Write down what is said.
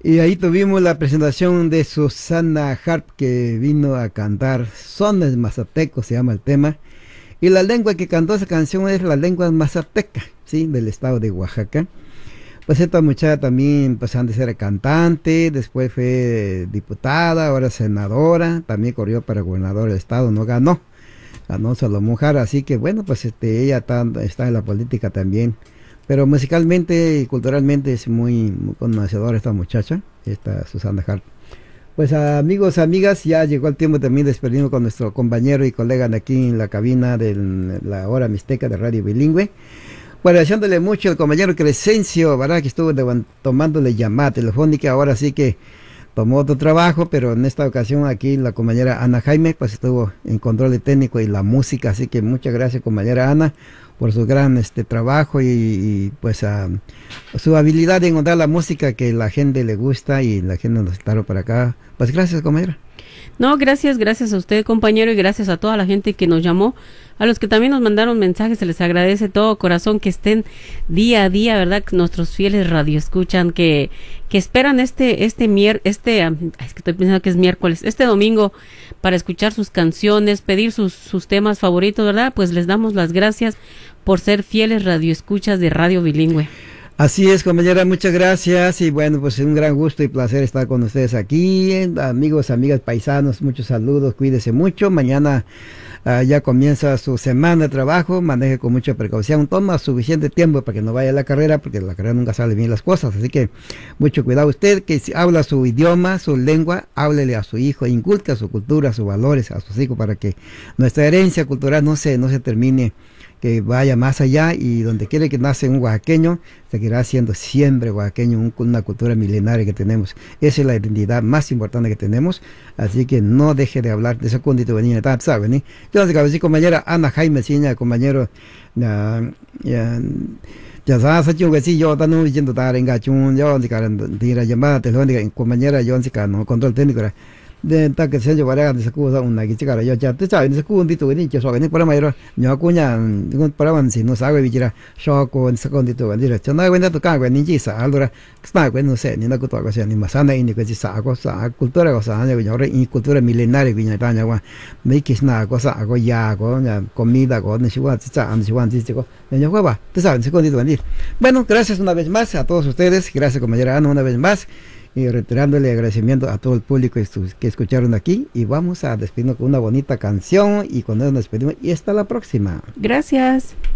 Y ahí tuvimos la presentación de Susana Harp, que vino a cantar Sones Mazatecos, se llama el tema. Y la lengua que cantó esa canción es la lengua mazateca, ¿sí? Del estado de Oaxaca. Pues esta muchacha también, pues antes era cantante, después fue diputada, ahora senadora, también corrió para gobernador del estado, no ganó, ganó solo mujer, así que bueno, pues ella está en la política también. Pero musicalmente y culturalmente es muy conocedora esta muchacha, esta Susana Hart. Pues amigos, amigas, ya llegó el tiempo también de despedirnos con nuestro compañero y colega de aquí en la cabina de la hora mixteca de Radio Bilingüe. Bueno, agradeciéndole mucho al compañero Crescencio, ¿verdad? Que estuvo tomándole llamada telefónica, ahora sí que tomó otro trabajo, pero en esta ocasión aquí la compañera Ana Jaime, pues estuvo en control de técnico y la música, así que muchas gracias compañera Ana por su gran trabajo y pues su habilidad de encontrar la música que la gente le gusta y la gente nos está por acá. Pues gracias compañera. No, gracias a usted compañero y gracias a toda la gente que nos llamó, a los que también nos mandaron mensajes, se les agradece todo corazón que estén día a día, ¿verdad? Nuestros fieles radioescuchan que esperan es que estoy pensando que es miércoles, este domingo para escuchar sus canciones, pedir sus temas favoritos, ¿verdad? Pues les damos las gracias por ser fieles radioescuchas de Radio Bilingüe. Así es, compañera, muchas gracias y bueno, pues es un gran gusto y placer estar con ustedes aquí, amigos, amigas, paisanos, muchos saludos, cuídese mucho, mañana ya comienza su semana de trabajo, maneje con mucha precaución, toma suficiente tiempo para que no vaya a la carrera, porque en la carrera nunca salen bien las cosas, así que mucho cuidado usted, que si habla su idioma, su lengua, háblele a su hijo, inculca su cultura, sus valores a sus hijos para que nuestra herencia cultural no se termine, que vaya más allá y donde quiere que nace un oaxaqueño, seguirá siendo siempre oaxaqueño, una cultura milenaria que tenemos. Esa es la identidad más importante que tenemos, así que no deje de hablar de ese condito venía, ¿sabes? ¿Sí? Yo les decía, compañera Ana Jaime, señora, compañero, ya sabes, yo no diciendo estar en gachún, yo tira llamada telefónica, compañera, yo no control técnico, de que se llevará de esa cosa una que chicara yo ya te sabes ese condito que ni que soga ni para mayor no cuña para van si no sabe vigira shoco en ese condito que dirá no cuenta tu cago ni chisa allora está que no sé ni la cultura cosa ni masana ni que chisa cosa cultura cosa y cultura milenaria que ya agua me que es una cosa hago ya con comida con ni siquiera anda siquiera chico ya juega te sabes ese condito venir. Bueno, gracias una vez más a todos ustedes, gracias compañera Ana una vez más. Y retirándole agradecimiento a todo el público que escucharon aquí y vamos a despedirnos con una bonita canción y con eso nos despedimos y hasta la próxima. Gracias.